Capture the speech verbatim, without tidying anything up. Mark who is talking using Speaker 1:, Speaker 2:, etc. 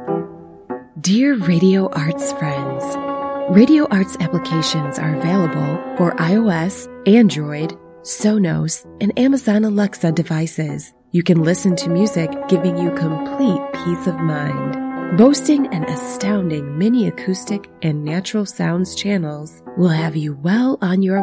Speaker 1: Dear Radio Arts friends, Radio Arts applications are available for iOS, Android, Sonos, and Amazon Alexa devices. You can listen to music giving you complete peace of mind. Boasting an astounding mini acoustic and natural sounds channels will have you well on your